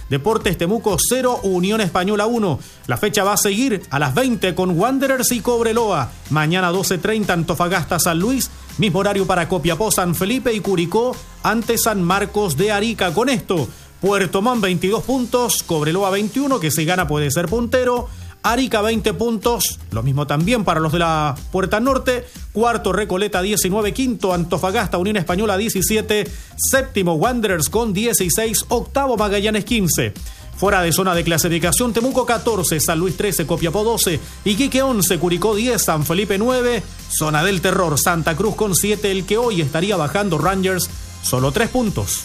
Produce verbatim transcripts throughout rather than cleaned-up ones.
Deportes Temuco cero, Unión Española uno. La fecha va a seguir a las veinte con Wanderers y Cobreloa. Mañana doce treinta Antofagasta San Luis. Mismo horario para Copiapó, San Felipe y Curicó ante San Marcos de Arica. Con esto, Puerto Montt veintidós puntos, Cobreloa veintiuno, que si gana puede ser puntero. Arica veinte puntos, lo mismo también para los de la Puerta Norte. Cuarto Recoleta diecinueve, quinto Antofagasta Unión Española diecisiete, séptimo Wanderers con dieciséis, octavo Magallanes quince. Fuera de zona de clasificación, Temuco catorce, San Luis trece, Copiapó doce, Iquique once, Curicó diez, San Felipe nueve. Zona del terror, Santa Cruz con siete, el que hoy estaría bajando Rangers, solo tres puntos.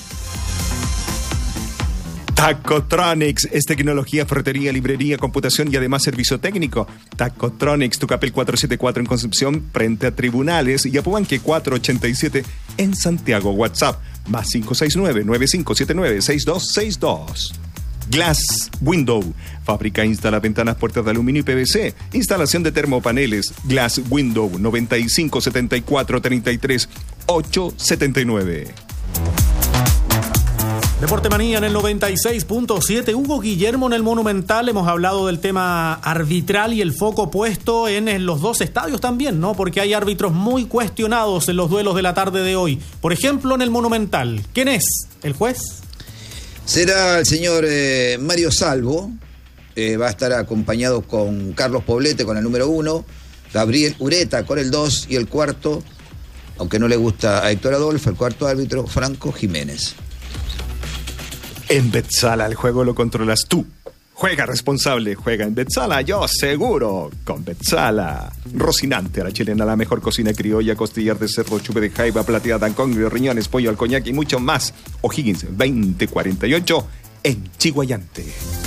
Tacotronics es tecnología, ferretería, librería, computación y además servicio técnico. Tacotronics, Tucapel cuatrocientos setenta y cuatro en Concepción, frente a Tribunales, y Apuanque cuatrocientos ochenta y siete en Santiago. WhatsApp, más cinco seis nueve, nueve cinco siete nueve, seis dos seis dos. Glass Window, fábrica e instala ventanas, puertas de aluminio y P V C. Instalación de termopaneles. Glass Window, noventa y cinco setenta y cuatro treinta y tres ochocientos setenta y nueve. Deporte Manía en el noventa y seis punto siete. Hugo Guillermo en el Monumental. Hemos hablado del tema arbitral y el foco puesto en, en los dos estadios también, ¿no? Porque hay árbitros muy cuestionados en los duelos de la tarde de hoy. Por ejemplo, en el Monumental. ¿Quién es el juez? Será el señor eh, Mario Salvo. Eh, va a estar acompañado con Carlos Poblete con el número uno, Gabriel Ureta con el dos y el cuarto, aunque no le gusta a Héctor Adolfo, el cuarto árbitro, Franco Jiménez. En Betzala el juego lo controlas tú. Juega responsable, juega en Betzala, yo seguro. Con Betzala. Rocinante, a la chilena, la mejor cocina criolla, costillar de cerdo, chupe de jaiba, plateada, congrio, riñones, pollo al coñac y mucho más. O'Higgins veinte cuarenta y ocho en Chiguayante.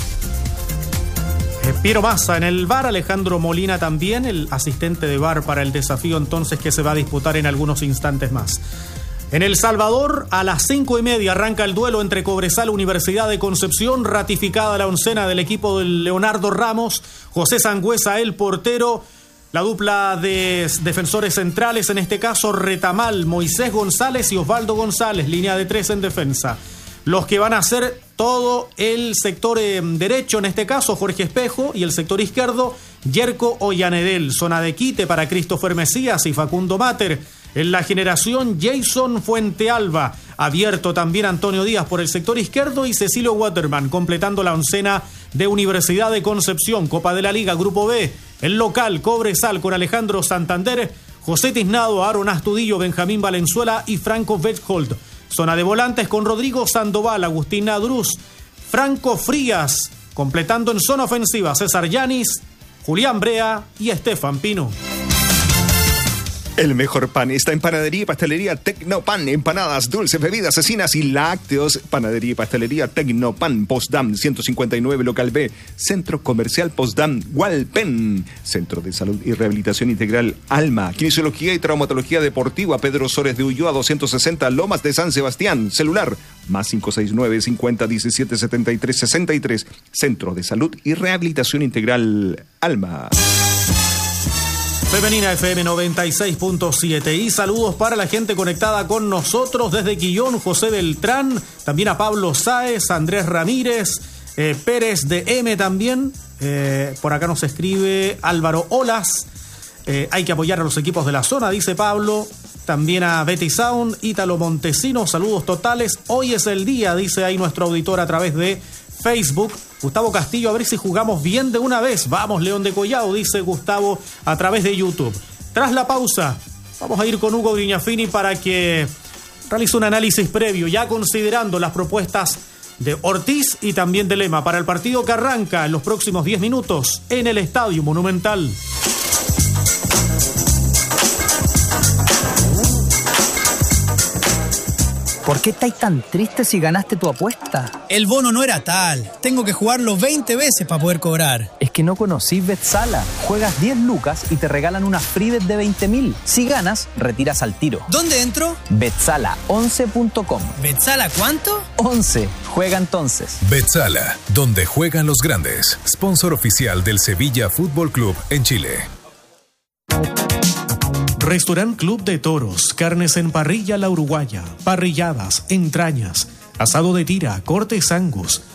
Piero Massa en el V A R, Alejandro Molina también, el asistente de V A R para el desafío entonces que se va a disputar en algunos instantes más. En El Salvador, a las cinco y media arranca el duelo entre Cobresal, Universidad de Concepción, ratificada la oncena del equipo de Leonardo Ramos, José Sangüesa, el portero, la dupla de defensores centrales, en este caso Retamal, Moisés González y Osvaldo González, línea de tres en defensa. Los que van a hacer todo el sector eh, derecho, en este caso Jorge Espejo, y el sector izquierdo, Yerko Ollanedel. Zona de quite para Christopher Mesías y Facundo Mater. En la generación, Jason Fuentealba. Abierto también Antonio Díaz por el sector izquierdo y Cecilio Waterman, completando la oncena de Universidad de Concepción. Copa de la Liga, Grupo B. El local, Cobresal con Alejandro Santander, José Tiznado, Aaron Astudillo, Benjamín Valenzuela y Franco Bethold. Zona de volantes con Rodrigo Sandoval, Agustín Adruz, Franco Frías, completando en zona ofensiva César Yanis, Julián Brea y Estefan Pino. El mejor pan está en Panadería y Pastelería Tecnopan. Empanadas, dulces, bebidas, cecinas y lácteos. Panadería y Pastelería Tecnopan. Postdam ciento cincuenta y nueve, Local B. Centro Comercial Postdam Hualpén. Centro de Salud y Rehabilitación Integral Alma. Kinesiología y Traumatología Deportiva. Pedro Sores de Ulloa doscientos sesenta, Lomas de San Sebastián. Celular más cinco seis nueve, cincuenta, diecisiete, setenta y tres, sesenta y tres. Centro de Salud y Rehabilitación Integral Alma. Femenina F M noventa y seis punto siete. Y saludos para la gente conectada con nosotros desde Quillón, José Beltrán, también a Pablo Sáez, Andrés Ramírez, eh, Pérez de M también. Eh, por acá nos escribe Álvaro Olas. Eh, hay que apoyar a los equipos de la zona, dice Pablo. También a Betty Sound, Ítalo Montesino, saludos totales. Hoy es el día, dice ahí nuestro auditor a través de Facebook. Gustavo Castillo, a ver si jugamos bien de una vez. Vamos, León de Collao, dice Gustavo a través de YouTube. Tras la pausa, vamos a ir con Hugo Grignafini para que realice un análisis previo, ya considerando las propuestas de Ortiz y también de Lema para el partido que arranca en los próximos diez minutos en el Estadio Monumental. ¿Por qué estáis tan tristes si ganaste tu apuesta? El bono no era tal. Tengo que jugarlo veinte veces para poder cobrar. Es que no conocís Betzala. Juegas diez lucas y te regalan una free bet de veinte mil. Si ganas, retiras al tiro. ¿Dónde entro? Betzala once punto com. ¿Betzala cuánto? once. Juega entonces. Betzala, donde juegan los grandes. Sponsor oficial del Sevilla Fútbol Club en Chile. Restaurant Club de Toros, carnes en parrilla La Uruguaya, parrilladas, entrañas, asado de tira, cortes Angus,